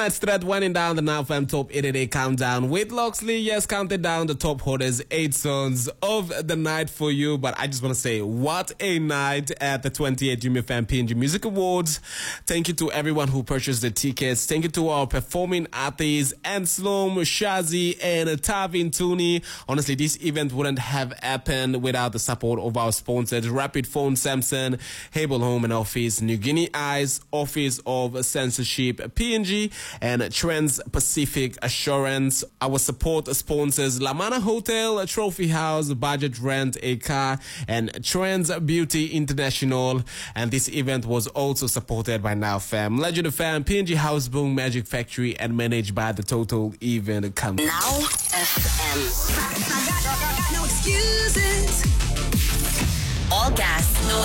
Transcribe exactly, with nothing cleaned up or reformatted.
It's thread winding down the Now F M Top eighty-eight Countdown with Loxley. Yes, counted down the top holders, eight songs of the night for you. But I just want to say, what a night at the twenty-eighth Jimmy Fan P N G Music Awards. Thank you to everyone who purchased the tickets. Thank you to our performing artists, Anslom, Shazi, and Tavin Tooney. Honestly, this event wouldn't have happened without the support of our sponsors, Rapid Phone Samsung, Hable Home and Office, New Guinea Eyes, Office of Censorship, P N G, and Trans-Pacific Assurance. Our support sponsors, Lamana Hotel, Trophy House, Budget Rent a Car, and Trans Beauty International. And this event was also supported by Now Fam, Legend of Fam, P N G House Boom, Magic Factory, and managed by the Total Event Company. Now F M. I got, I got no excuses. All gas, no